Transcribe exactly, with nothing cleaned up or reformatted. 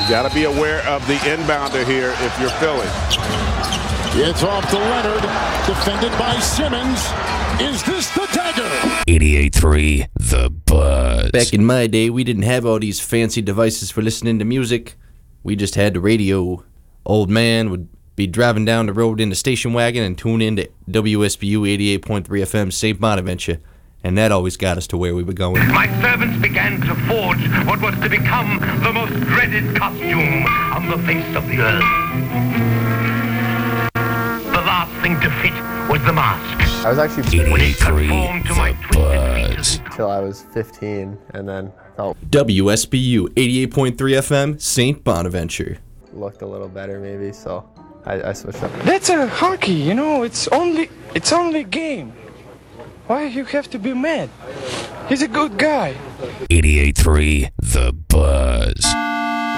Got to be aware of the inbounder here if you're Philly. It's off to Leonard, defended by Simmons. Is this the dagger? eighty-eight point three The Buzz. Back in my day, we didn't have all these fancy devices for listening to music. We just had the radio. Old man would be driving down the road in the station wagon and tune in to W S B U eighty-eight point three F M Saint Bonaventure. And that always got us to where we were going. My servants began to forge what was to become the most dreaded costume on the face of the earth. The last thing to fit was the mask. I was actually eighty-eight point three The Buzz. until I was fifteen, and then felt W S B U eighty-eight point three F M Saint Bonaventure. looked a little better maybe, so I, I switched up. That's a hockey, you know. It's only it's only game. Why you have to be mad? He's a good guy. eighty-eight point three The Buzz.